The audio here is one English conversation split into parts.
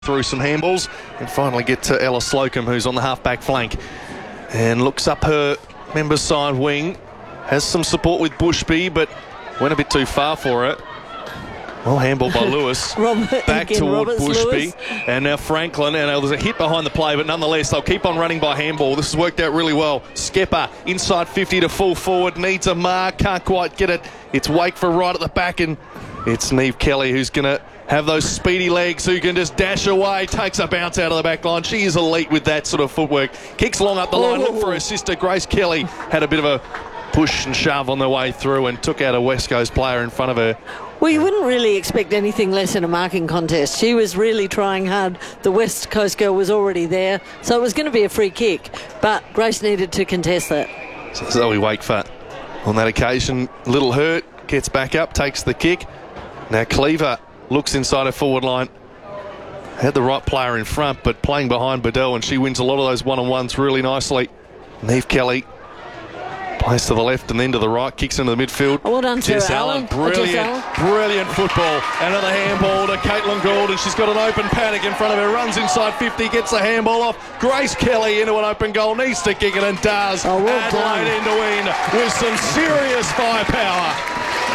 through some handballs and finally get to Ella Slocum, who's on the half-back flank and looks up her member's side wing. Has some support with Bushby, but went a bit too far for it. Well, handball by Lewis. Back toward Bushby. And now Franklin. And there's a hit behind the play, but nonetheless, they'll keep on running by handball. This has worked out really well. Skepper inside 50 to full forward. Needs a mark. Can't quite get it. It's Wakeford right at the back, and it's Neve Kelly who's going to have those speedy legs, who can just dash away, takes a bounce out of the back line. She is elite with that sort of footwork. Kicks long up the line. Look for her sister, Grace Kelly. Had a bit of a push and shove on the way through and took out a West Coast player in front of her. Well, you wouldn't really expect anything less in a marking contest. She was really trying hard. The West Coast girl was already there, so it was going to be a free kick, but Grace needed to contest that. So Zoe Wakeford on that occasion, little hurt, gets back up, takes the kick. Now Cleaver looks inside her forward line. Had the right player in front, but playing behind Bedell, and she wins a lot of those one-on-ones really nicely. Neve Kelly plays to the left and then to the right, kicks into the midfield. Well done to Jess Allen. Brilliant football. Another handball to Caitlin Gould, and she's got an open paddock in front of her. Runs inside 50, gets the handball off. Grace Kelly into an open goal, needs to kick it and does. Adelaide in to win with some serious firepower.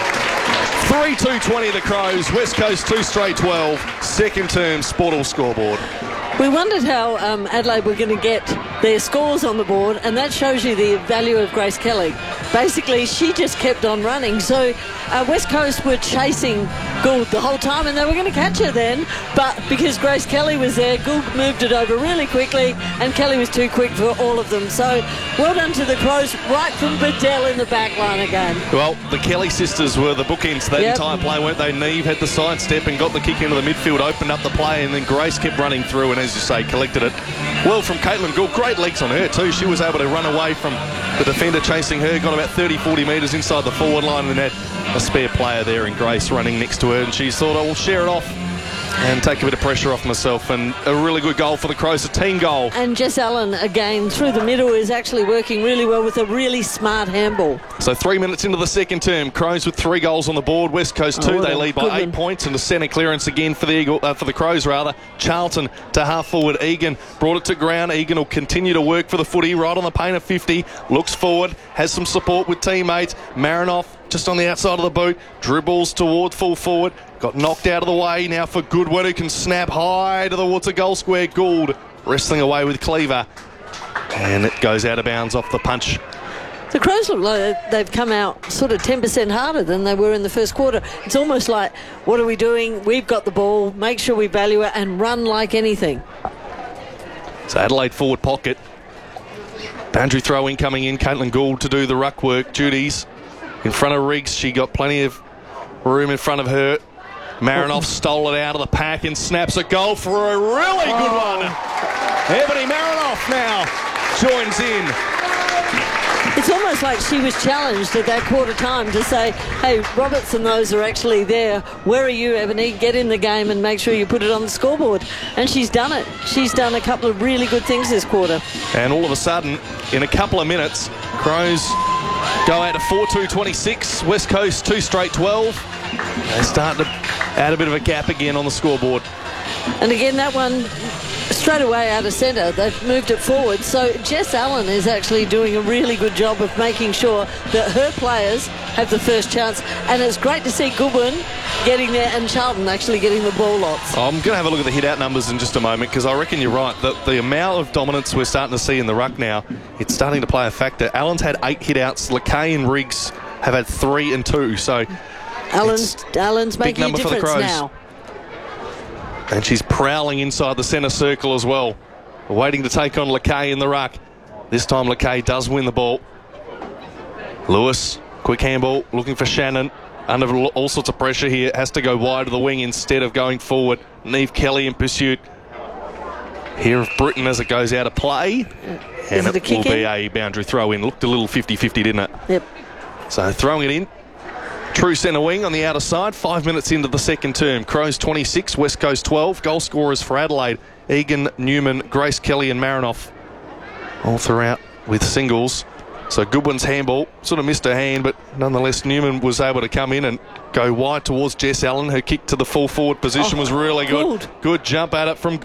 3-2-20 the Crows. West Coast 2 straight 12. Second term Sportal scoreboard. We wondered how Adelaide were going to get their scores on the board, and that shows you the value of Grace Kelly. Basically, she just kept on running. So West Coast were chasing Gould the whole time, and they were going to catch her then. But because Grace Kelly was there, Gould moved it over really quickly, and Kelly was too quick for all of them. So well done to the Crows, right from Bedell in the back line again. Well, the Kelly sisters were the bookends to that entire play, weren't they? Neve had the sidestep and got the kick into the midfield, opened up the play, and then Grace kept running through, and as you say, collected it well from Caitlin Gould. Great legs on her too. She was able to run away from the defender chasing her, got about 30-40 metres inside the forward line, and had a spare player there in Grace running next to her, and she thought, I will share it off and take a bit of pressure off myself. And a really good goal for the Crows, a team goal. And Jess Allen, again, through the middle, is actually working really well with a really smart handball. So 3 minutes into the second term, Crows with 3 goals on the board. West Coast 2, they lead by 8 points, and a centre clearance again for the Crows rather. Charlton to half forward. Egan brought it to ground. Egan will continue to work for the footy right on the paint of 50. Looks forward, has some support with teammates. Marinoff just on the outside of the boot, dribbles toward full forward, got knocked out of the way now for Goodwin, who can snap high towards the goal square. Gould wrestling away with Cleaver, and it goes out of bounds off the punch. The Crows look like they've come out sort of 10% harder than they were in the first quarter. It's almost like, what are we doing? We've got the ball, make sure we value it and run like anything. So Adelaide forward pocket. Boundary throw in coming in. Caitlin Gould to do the ruck work duties. In front of Riggs, she got plenty of room in front of her. Marinoff stole it out of the pack and snaps a goal for a really good one. Ebony Marinoff now joins in. It's almost like she was challenged at that quarter time to say, hey, Roberts and those are actually there. Where are you, Ebony? Get in the game and make sure you put it on the scoreboard. And she's done it. She's done a couple of really good things this quarter. And all of a sudden, in a couple of minutes, Crows go out to 4-2-26. West Coast 2 straight 12. They start to add a bit of a gap again on the scoreboard. And again, that one straight away out of centre, they've moved it forward. So Jess Allen is actually doing a really good job of making sure that her players have the first chance. And it's great to see Goodwin getting there and Charlton actually getting the ball lots. I'm going to have a look at the hit-out numbers in just a moment, because I reckon you're right. The amount of dominance we're starting to see in the ruck now, it's starting to play a factor. Allen's had 8 hit-outs. Lakay and Riggs have had 3 and 2. So Allen's making a difference now. And she's prowling inside the centre circle as well, waiting to take on Lakay in the ruck. This time Lakay does win the ball. Lewis, quick handball, looking for Shannon. Under all sorts of pressure here, has to go wide of the wing instead of going forward. Neve Kelly in pursuit here of Britton as it goes out of play. And it will be a boundary throw in. Looked a little 50-50, didn't it? Yep. So throwing it in. True centre wing on the outer side. 5 minutes into the second term. Crows 26, West Coast 12. Goal scorers for Adelaide: Egan, Newman, Grace Kelly and Marinoff. All throughout with singles. So Goodwin's handball sort of missed her hand, but nonetheless Newman was able to come in and go wide towards Jess Allen. Her kick to the full forward position was really good. Good jump at it from